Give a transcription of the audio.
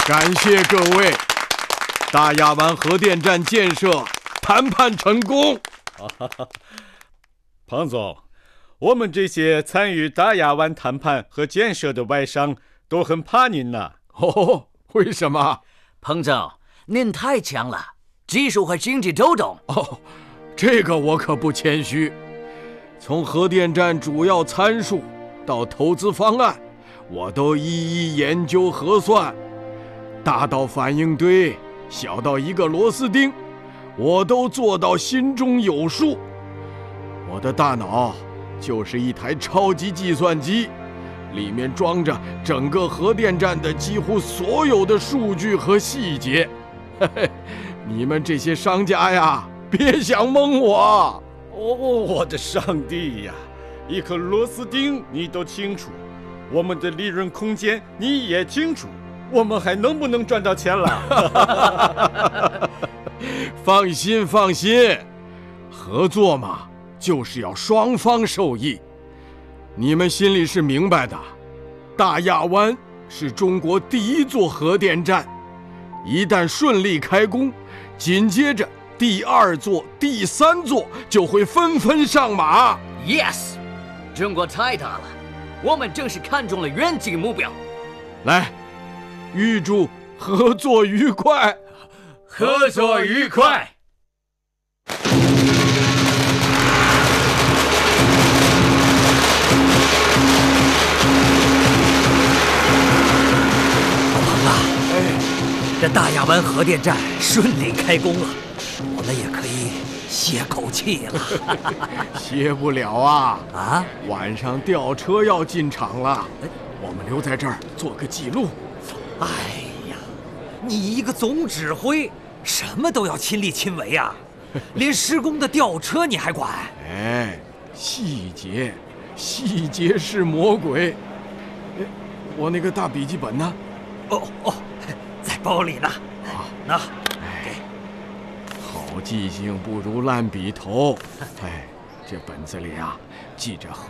感谢各位，大亚湾核电站建设谈判成功。 彭总，我们这些参与大亚湾谈判和建设的外商都很怕您呢。 哦，为什么？ 彭总，您太强了，技术和经济都懂。 哦，这个我可不谦虚。从核电站主要参数到投资方案，我都一一研究核算，大到反应堆，小到一个螺丝钉，我都做到心中有数。我的大脑就是一台超级计算机，里面装着整个核电站的几乎所有的数据和细节。嘿嘿，你们这些商家呀，别想蒙我！ 我的上帝呀！一颗螺丝钉你都清楚，我们的利润空间你也清楚，我们还能不能赚到钱了？ 放心放心，合作嘛，就是要双方受益。你们心里是明白的，大亚湾是中国第一座核电站，一旦顺利开工，紧接着第二座、第三座就会纷纷上马。 Yes， 中国太大了，我们正是看中了远景目标。 来，预祝合作愉快！ 合作愉快！这大亚湾核电站顺利开工了，我们也可以歇口气了。 歇不了啊！ 啊， 晚上吊车要进场了，我们留在这儿做个记录。 哎呀，你一个总指挥，什么都要亲力亲为啊，连施工的吊车你还管？ 哎，细节是魔鬼。哎，我那个大笔记本呢？ 哦，在包里呢。那， 好记性不如烂笔头。哎，这本子里啊，记着